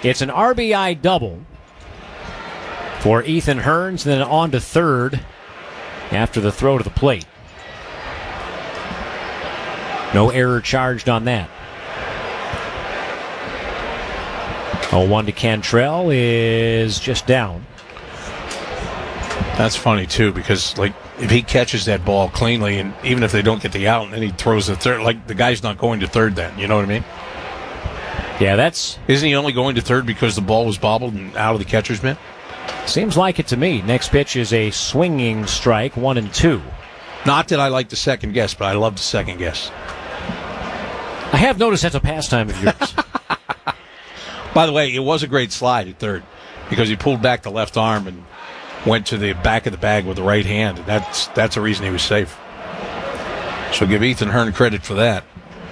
It's an RBI double for Ethan Hearns, then on to third after the throw to the plate. No error charged on that. 0-1 to Cantrell is just down. That's funny, too, because, like, if he catches that ball cleanly, and even if they don't get the out, and then he throws the third, like, the guy's not going to third then. You know what I mean? Yeah, that's... Isn't he only going to third because the ball was bobbled and out of the catcher's mitt? Seems like it to me. Next pitch is a swinging strike, 1-2. Not that I like the second guess, but I love the second guess. I have noticed that's a pastime of yours. By the way, it was a great slide at third because he pulled back the left arm and went to the back of the bag with the right hand, and that's the reason he was safe. So give Ethan Hearn credit for that.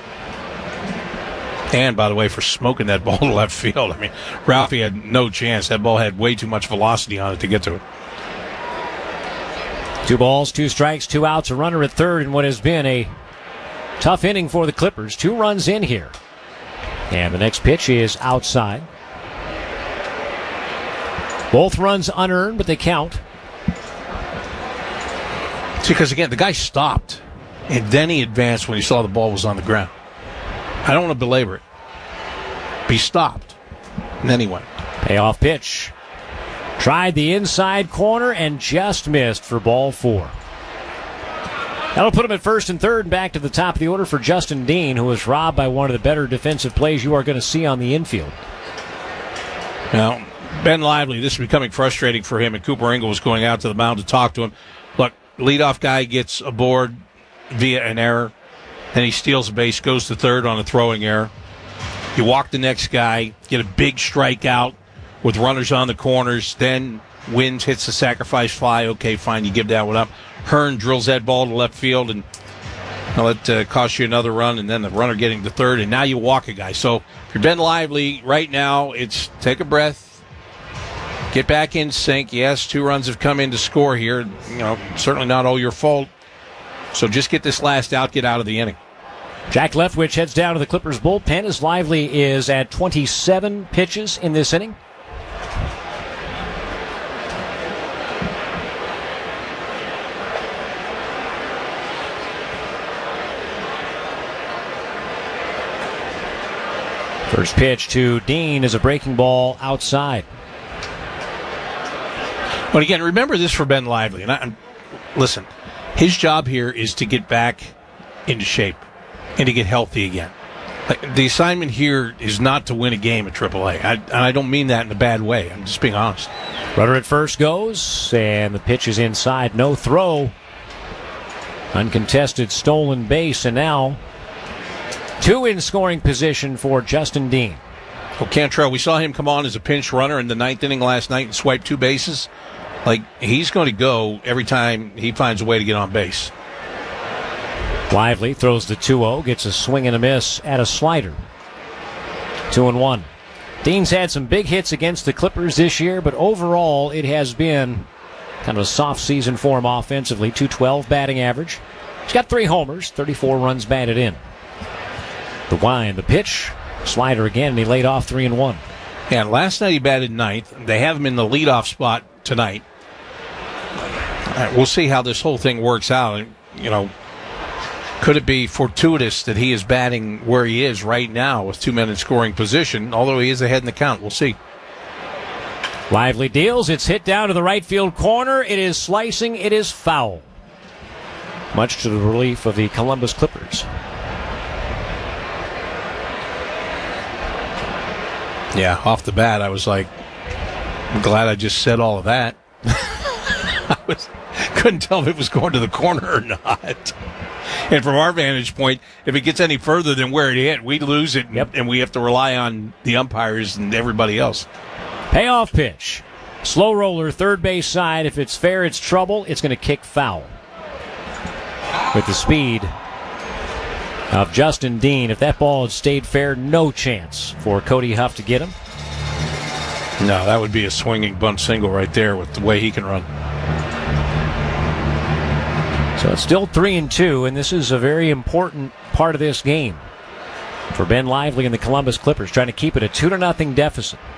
And, by the way, for smoking that ball to left field. I mean, Ralphie had no chance. That ball had way too much velocity on it to get to it. 2 balls, 2 strikes, 2 outs, a runner at third in what has been a tough inning for the Clippers. 2 runs in here. And the next pitch is outside. Both runs unearned, but they count. See, because, again, the guy stopped, and then he advanced when he saw the ball was on the ground. I don't want to belabor it. But he stopped, and then he went. Payoff pitch. Tried the inside corner and just missed for ball 4. That'll put him at first and third and back to the top of the order for Justin Dean, who was robbed by one of the better defensive plays you are going to see on the infield. Now, Ben Lively, this is becoming frustrating for him, and Cooper Engel was going out to the mound to talk to him. Look, leadoff guy gets aboard via an error. Then he steals a base, goes to third on a throwing error. You walk the next guy, get a big strikeout with runners on the corners, then wins, hits the sacrifice fly. Okay, fine, you give that one up. Hearn drills that ball to left field, and it costs you another run, and then the runner getting to third, and now you walk a guy. So if you're Ben Lively, right now, it's take a breath, get back in sync. Yes, 2 runs have come in to score here. Certainly not all your fault. So just get this last out, get out of the inning. Jack Leftwich heads down to the Clippers bullpen as Lively is at 27 pitches in this inning. First pitch to Dean is a breaking ball outside. But again, remember this for Ben Lively. And listen, his job here is to get back into shape and to get healthy again. Like, the assignment here is not to win a game at AAA. And I don't mean that in a bad way. I'm just being honest. Runner at first goes, and the pitch is inside. No throw. Uncontested stolen base, and now 2 in scoring position for Justin Dean. Well, Cantrell, we saw him come on as a pinch runner in the 9th inning last night and swipe 2 bases. Like, he's going to go every time he finds a way to get on base. Lively throws the 2-0, gets a swing and a miss at a slider. 2-1. Dean's had some big hits against the Clippers this year, but overall it has been kind of a soft season for him offensively. .212 batting average. He's got 3 homers, 34 runs batted in. The wind, the pitch, slider again, and he laid off 3-1. Yeah, last night he batted 9th. They have him in the leadoff spot tonight. We'll see how this whole thing works out. Could it be fortuitous that he is batting where he is right now with 2 men in scoring position, although he is ahead in the count? We'll see. Lively deals. It's hit down to the right field corner. It is slicing. It is foul. Much to the relief of the Columbus Clippers. Yeah, off the bat, I was like, I'm glad I just said all of that. Couldn't tell if it was going to the corner or not. And from our vantage point, if it gets any further than where it hit, we lose it, and we have to rely on the umpires and everybody else. Payoff pitch. Slow roller, third base side. If it's fair, it's trouble. It's going to kick foul. With the speed of Justin Dean, if that ball had stayed fair, no chance for Cody Huff to get him. No, that would be a swinging bunt single right there with the way he can run. So it's still 3-2, and this is a very important part of this game for Ben Lively and the Columbus Clippers, trying to keep it a 2-0 deficit.